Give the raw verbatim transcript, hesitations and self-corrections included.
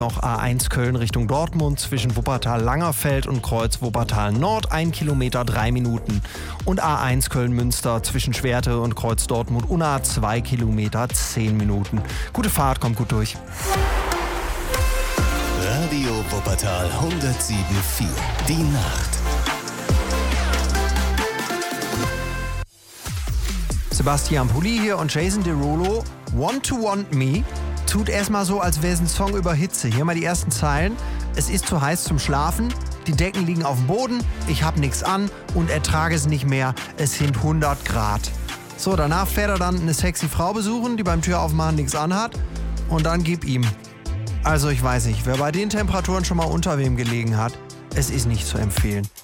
Noch A eins Köln Richtung Dortmund zwischen Wuppertal-Langerfeld und Kreuz Wuppertal-Nord, ein Kilometer, drei Minuten. Und A eins Köln-Münster zwischen Schwerte und Kreuz Dortmund, Unna, zwei Kilometer, zehn Minuten. Gute Fahrt, kommt gut durch. Radio Wuppertal hundertsieben Komma vier. Die Nacht. Sebastian Pulli hier und Jason Derulo. Want to Want Me. Tut erstmal so, als wäre es ein Song über Hitze. Hier mal die ersten Zeilen. Es ist zu heiß zum Schlafen. Die Decken liegen auf dem Boden. Ich hab nichts an und ertrage es nicht mehr. Es sind hundert Grad. So, danach fährt er dann eine sexy Frau besuchen, die beim Türaufmachen nichts anhat. Und dann gib ihm. Also ich weiß nicht, wer bei den Temperaturen schon mal unter wem gelegen hat, es ist nicht zu empfehlen.